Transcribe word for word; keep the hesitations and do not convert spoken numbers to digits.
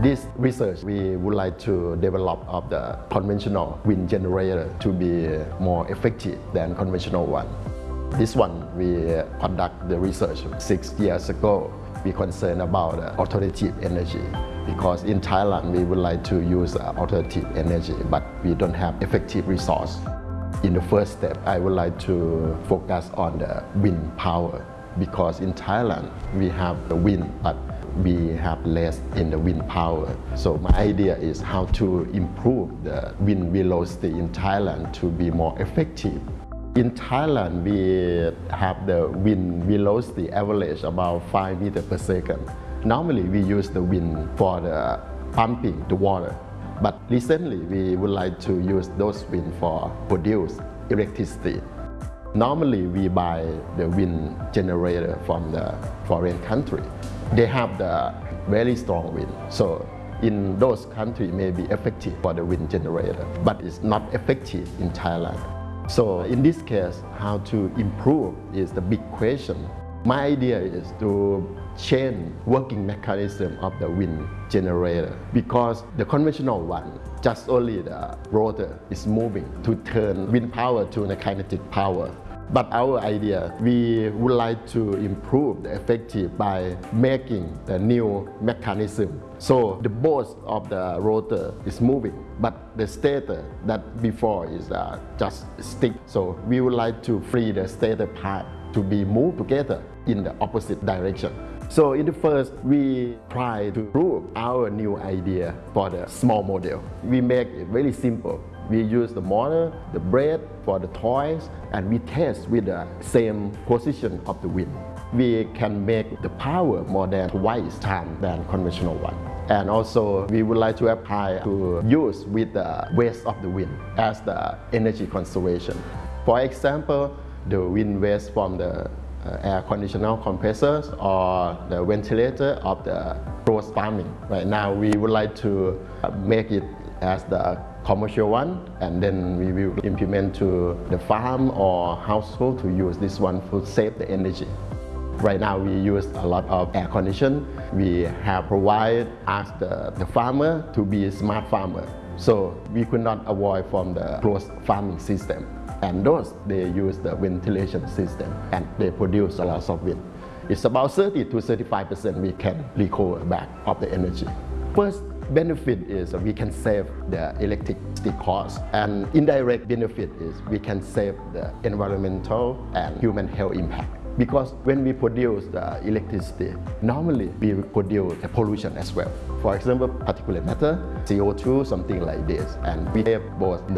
this research, we would like to develop of the conventional wind generator to be more effective than conventional one. This one, we conduct the research six years ago. We concerned about uh, alternative energy because in Thailand, we would like to use uh, alternative energy, but we don't have effective resource. In the first step, I would like to focus on the wind power because in Thailand, we have the wind, but we have less in the wind power. So my idea is how to improve the wind velocity in Thailand to be more effective. In Thailand, we have the wind velocity average about five meters per second. Normally, we use the wind for the pumping the water. But recently, we would like to use those wind for produce electricity. Normally, we buy the wind generator from the foreign country. They have the very strong wind. So in those countries, may be effective for the wind generator, but it's not effective in Thailand. So in this case, how to improve is the big question. My idea is to change working mechanism of the wind generator because the conventional one, just only the rotor is moving to turn wind power to the kinetic power. But our idea, we would like to improve the effective by making the new mechanism. So the both of the rotor is moving, but the stator that before is uh, just stick. So we would like to free the stator part to be moved together in the opposite direction. So in the first, we try to prove our new idea for the small model. We make it very simple. We use the motor, the brake for the toys, and we test with the same position of the wind. We can make the power more than twice time than conventional one. And also, we would like to apply to use with the waste of the wind as the energy conservation. For example, the wind waste from the uh, air conditioner compressors or the ventilator of the closed farming. Right now, we would like to uh, make it as the commercial one, and then we will implement to the farm or household to use this one to save the energy. Right now we use a lot of air condition. We have provided ask the, the farmer to be a smart farmer. So we could not avoid from the closed farming system. And those, they use the ventilation system and they produce a lot of wind. It's about thirty to thirty-five percent we can recover back of the energy. First benefit is we can save the electricity cost, and indirect benefit is we can save the environmental and human health impact. Because when we produce the electricity, normally we produce the pollution as well. For example, particulate matter, C O two, something like this. And we have both the